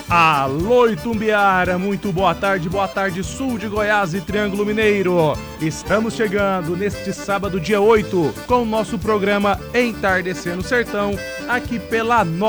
Alô Itumbiara, muito boa tarde sul de Goiás e Triângulo Mineiro. Estamos chegando neste sábado dia 8 com o nosso programa Entardecendo Sertão, aqui pela